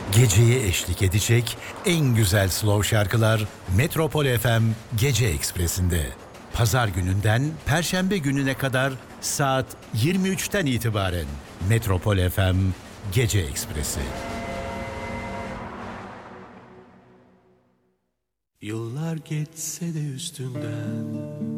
Geceye eşlik edecek en güzel slow şarkılar Metropol FM Gece Ekspresi'nde. Pazar gününden Perşembe gününe kadar saat 23'ten itibaren Metropol FM Gece Ekspresi. Yıllar geçse de üstünden